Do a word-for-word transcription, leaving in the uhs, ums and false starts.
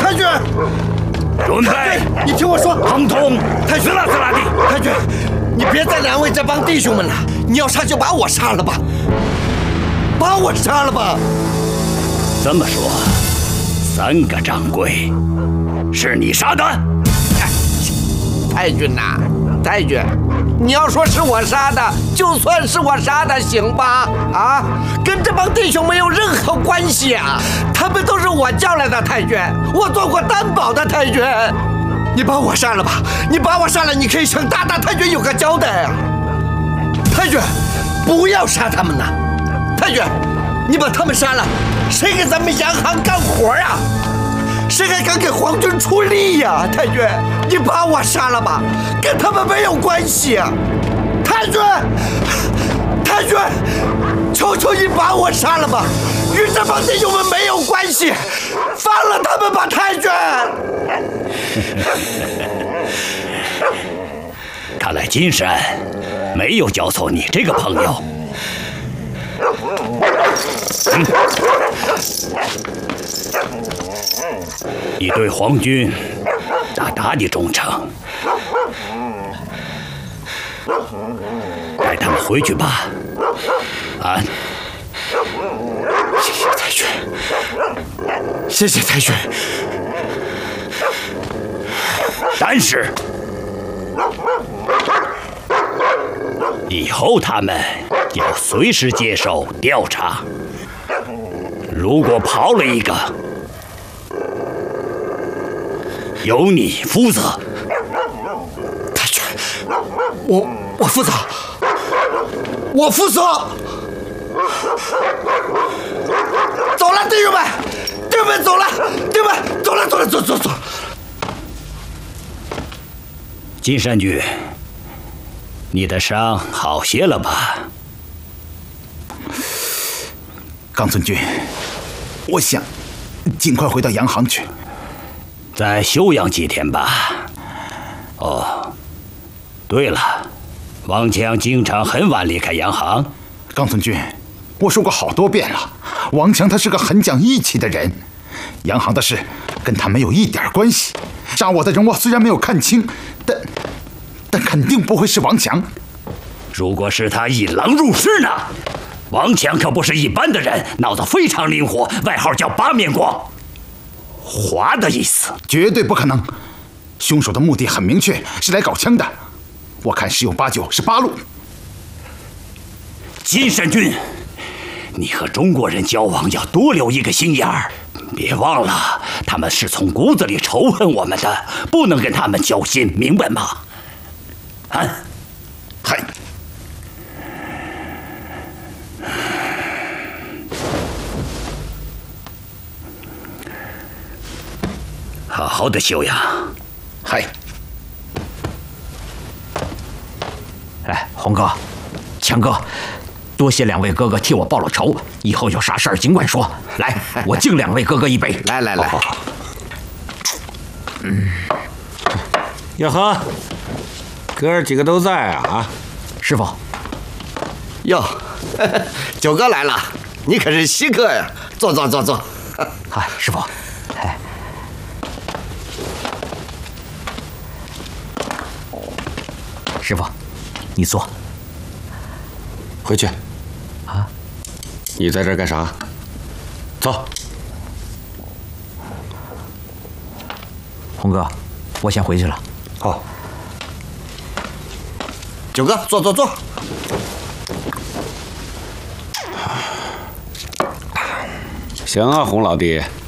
太君， 准备！ 你听我说， 统统太君， 死啦死啦的！ 太君，你别再难为这帮弟兄们了。你要杀就把我杀了吧，把我杀了吧。 这么说，三个掌柜是你杀的？ 太君呐、啊，太君，你要说是我杀的，就算是我杀的，行吧？啊，跟这帮弟兄没有任何关系啊，他们都是我叫来的。太君，我做过担保的。太君，你把我杀了吧，你把我杀了，你可以向大大太君有个交代啊。太君，不要杀他们呐！太君，你把他们杀了，谁给咱们洋行干活啊？谁还敢给皇军出力呀、啊？太君，你把我杀了吧，跟他们没有关系啊！太君，太君，求求你把我杀了吧，与这帮弟兄们没有关系，放了他们吧，太君。 看来金山没有交错你这个朋友。嗯，你对皇军大大的忠诚，带他们回去吧。啊， 谢谢太君，谢谢太君。 但是以后他们要随时接受调查，如果跑了一个，由你负责。 太君，我我负责，我负责。走了，弟兄们，弟兄们走了，弟兄们走了，走了，走走走。 金山君，你的伤好些了吧？ 冈村君，我想尽快回到洋行去， 再休养几天吧。哦，对了，王强经常很晚离开洋行。 冈村君，我说过好多遍了，王强他是个很讲义气的人，洋行的事跟他没有一点关系。杀我的人我虽然没有看清，但但肯定不会是王强。 如果是他引狼入室呢？王强可不是一般的人，脑子非常灵活，外号叫八面光。滑的意思。 绝对不可能，凶手的目的很明确，是来搞枪的。我看十有八九是八路。 金山君，你和中国人交往要多留一个心眼儿，别忘了他们是从骨子里仇恨我们的，不能跟他们交心，明白吗？啊， 嗨。 好好的休养。 嗨。 哎，红哥，强哥，多谢两位哥哥替我报了仇，以后有啥事儿尽管说。来，我敬两位哥哥一杯。 来来来， 好好好。 嗯，呀呵，哥儿几个都在啊啊！ 师傅。 哟，九哥来了，你可是稀客呀！坐坐坐坐。 嗨，师傅。哎。师傅，你坐。 回去。 啊？ 你在这儿干啥？走。 红哥，我先回去了。 好。 九哥，坐坐坐。 行啊，洪老弟。